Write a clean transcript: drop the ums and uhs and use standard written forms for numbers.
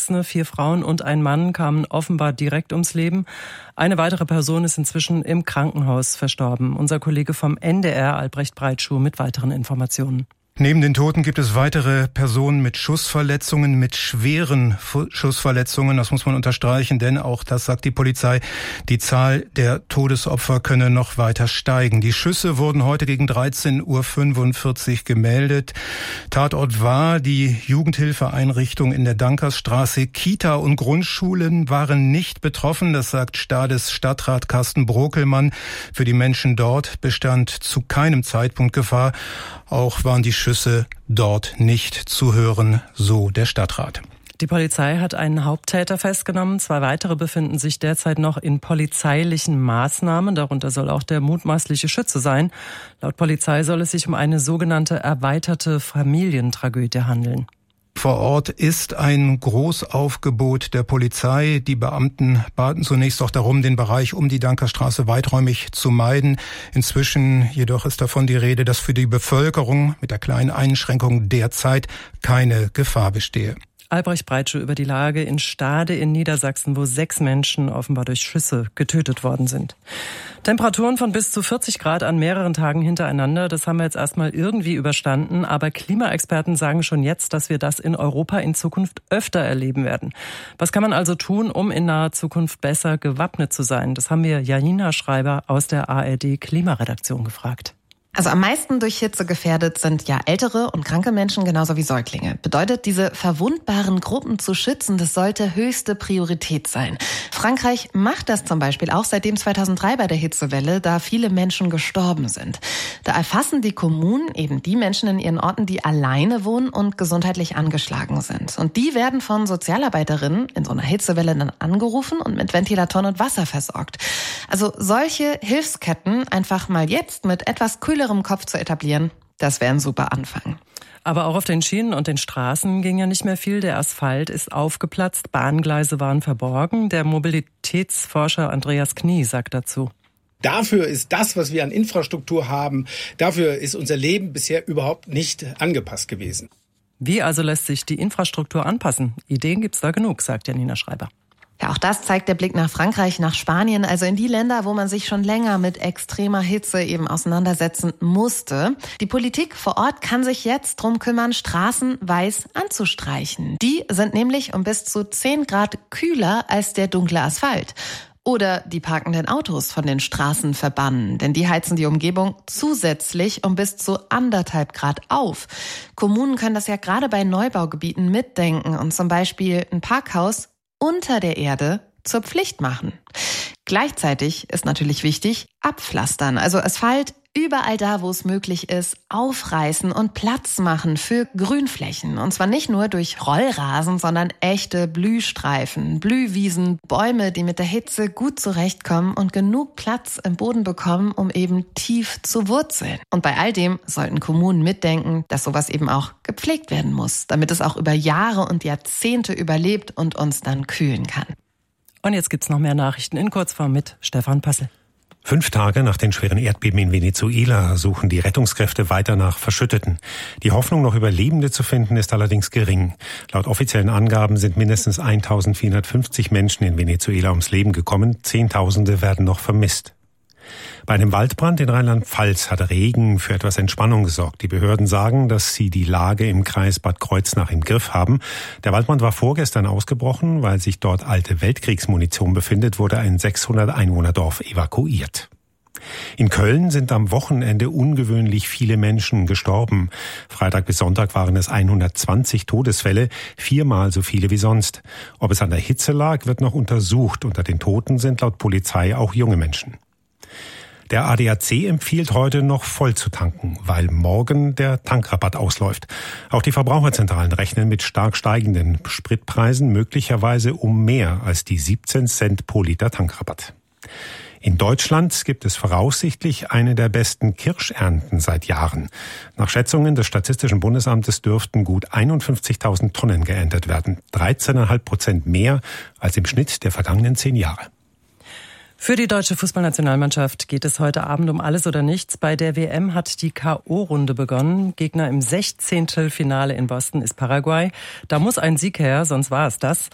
Erwachsene, 4 Frauen und ein Mann kamen offenbar direkt ums Leben. Eine weitere Person ist inzwischen im Krankenhaus verstorben. Unser Kollege vom NDR, Albrecht Breitschuh, mit weiteren Informationen. Neben den Toten gibt es weitere Personen mit Schussverletzungen, mit schweren Schussverletzungen. Das muss man unterstreichen, denn auch das sagt die Polizei, die Zahl der Todesopfer könne noch weiter steigen. Die Schüsse wurden heute gegen 13:45 Uhr gemeldet. Tatort war die Jugendhilfeeinrichtung in der Dankersstraße. Kita und Grundschulen waren nicht betroffen, das sagt Stadtrat Carsten Brokelmann. Für die Menschen dort bestand zu keinem Zeitpunkt Gefahr. Auch waren die Schüsse dort nicht zu hören, so der Stadtrat. Die Polizei hat einen Haupttäter festgenommen. 2 weitere befinden sich derzeit noch in polizeilichen Maßnahmen. Darunter soll auch der mutmaßliche Schütze sein. Laut Polizei soll es sich um eine sogenannte erweiterte Familientragödie handeln. Vor Ort ist ein Großaufgebot der Polizei. Die Beamten baten zunächst auch darum, den Bereich um die Dankerstraße weiträumig zu meiden. Inzwischen jedoch ist davon die Rede, dass für die Bevölkerung mit der kleinen Einschränkung derzeit keine Gefahr bestehe. Albrecht Breitschuh über die Lage in Stade in Niedersachsen, wo 6 Menschen offenbar durch Schüsse getötet worden sind. Temperaturen von bis zu 40 Grad an mehreren Tagen hintereinander, das haben wir jetzt erstmal irgendwie überstanden. Aber Klimaexperten sagen schon jetzt, dass wir das in Europa in Zukunft öfter erleben werden. Was kann man also tun, um in naher Zukunft besser gewappnet zu sein? Das haben wir Janina Schreiber aus der ARD Klimaredaktion gefragt. Also am meisten durch Hitze gefährdet sind ja ältere und kranke Menschen, genauso wie Säuglinge. Bedeutet, diese verwundbaren Gruppen zu schützen, das sollte höchste Priorität sein. Frankreich macht das zum Beispiel auch seitdem 2003 bei der Hitzewelle, da viele Menschen gestorben sind. Da erfassen die Kommunen eben die Menschen in ihren Orten, die alleine wohnen und gesundheitlich angeschlagen sind. Und die werden von Sozialarbeiterinnen in so einer Hitzewelle dann angerufen und mit Ventilatoren und Wasser versorgt. Also solche Hilfsketten einfach mal jetzt mit etwas kühlerem Kopf zu etablieren, das wäre ein super Anfang. Aber auch auf den Schienen und den Straßen ging ja nicht mehr viel. Der Asphalt ist aufgeplatzt, Bahngleise waren verborgen. Der Mobilitätsforscher Andreas Knie sagt dazu: Dafür ist das, was wir an Infrastruktur haben, dafür ist unser Leben bisher überhaupt nicht angepasst gewesen. Wie also lässt sich die Infrastruktur anpassen? Ideen gibt's da genug, sagt Janina Schreiber. Ja, auch das zeigt der Blick nach Frankreich, nach Spanien, also in die Länder, wo man sich schon länger mit extremer Hitze eben auseinandersetzen musste. Die Politik vor Ort kann sich jetzt drum kümmern, Straßen weiß anzustreichen. Die sind nämlich um bis zu 10 Grad kühler als der dunkle Asphalt. Oder die parkenden Autos von den Straßen verbannen, denn die heizen die Umgebung zusätzlich um bis zu 1,5 Grad auf. Kommunen können das ja gerade bei Neubaugebieten mitdenken und zum Beispiel ein Parkhaus unter der Erde zur Pflicht machen. Gleichzeitig ist natürlich wichtig, abpflastern, also Asphalt überall da, wo es möglich ist, aufreißen und Platz machen für Grünflächen. Und zwar nicht nur durch Rollrasen, sondern echte Blühstreifen, Blühwiesen, Bäume, die mit der Hitze gut zurechtkommen und genug Platz im Boden bekommen, um eben tief zu wurzeln. Und bei all dem sollten Kommunen mitdenken, dass sowas eben auch gepflegt werden muss, damit es auch über Jahre und Jahrzehnte überlebt und uns dann kühlen kann. Und jetzt gibt's noch mehr Nachrichten in Kurzform mit Stefan Passel. 5 Tage nach den schweren Erdbeben in Venezuela suchen die Rettungskräfte weiter nach Verschütteten. Die Hoffnung, noch Überlebende zu finden, ist allerdings gering. Laut offiziellen Angaben sind mindestens 1450 Menschen in Venezuela ums Leben gekommen. Zehntausende werden noch vermisst. Bei einem Waldbrand in Rheinland-Pfalz hat Regen für etwas Entspannung gesorgt. Die Behörden sagen, dass sie die Lage im Kreis Bad Kreuznach im Griff haben. Der Waldbrand war vorgestern ausgebrochen. Weil sich dort alte Weltkriegsmunition befindet, wurde ein 600-Einwohner-Dorf evakuiert. In Köln sind am Wochenende ungewöhnlich viele Menschen gestorben. Freitag bis Sonntag waren es 120 Todesfälle, 4-mal so viele wie sonst. Ob es an der Hitze lag, wird noch untersucht. Unter den Toten sind laut Polizei auch junge Menschen. Der ADAC empfiehlt heute noch voll zu tanken, weil morgen der Tankrabatt ausläuft. Auch die Verbraucherzentralen rechnen mit stark steigenden Spritpreisen, möglicherweise um mehr als die 17 Cent pro Liter Tankrabatt. In Deutschland gibt es voraussichtlich eine der besten Kirschernten seit Jahren. Nach Schätzungen des Statistischen Bundesamtes dürften gut 51.000 Tonnen geerntet werden, 13,5% mehr als im Schnitt der vergangenen 10 Jahre. Für die deutsche Fußballnationalmannschaft geht es heute Abend um alles oder nichts. Bei der WM hat die K.O.-Runde begonnen. Gegner im 16. Finale in Boston ist Paraguay. Da muss ein Sieg her, sonst war es das.